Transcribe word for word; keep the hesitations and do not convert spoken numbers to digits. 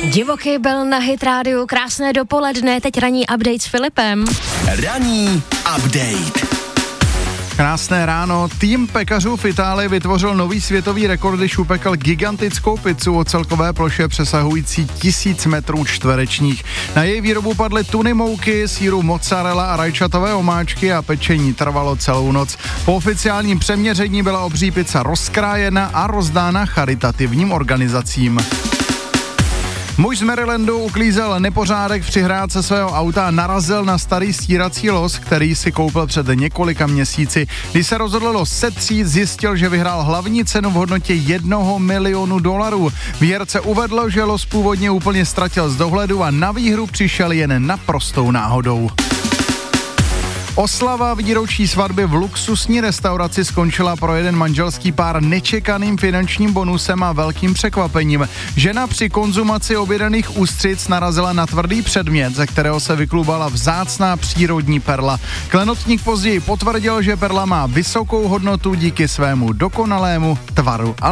Divoký byl na Hit rádiu, krásné dopoledne, teď ranní update s Filipem. Ranní update. Krásné ráno. Tým pekařů v Itálii vytvořil nový světový rekord, když upekl gigantickou pizzu o celkové ploše přesahující tisíc metrů čtverečních. Na její výrobu padly tuny mouky, sýru mozzarella a rajčatové omáčky a pečení trvalo celou noc. Po oficiálním přeměření byla obří pizza rozkrájena a rozdána charitativním organizacím. Muž z Marylandu uklízel nepořádek při hrádce svého auta a narazil na starý stírací los, který si koupil před několika měsíci. Když se rozhodl los setřít, zjistil, že vyhrál hlavní cenu v hodnotě jednoho milionu dolarů. Výherce uvedl, že los původně úplně ztratil z dohledu a na výhru přišel jen naprostou náhodou. Oslava výročí svatby v luxusní restauraci skončila pro jeden manželský pár nečekaným finančním bonusem a velkým překvapením. Žena při konzumaci objednaných ústřic narazila na tvrdý předmět, ze kterého se vyklubala vzácná přírodní perla. Klenotník později potvrdil, že perla má vysokou hodnotu díky svému dokonalému tvaru.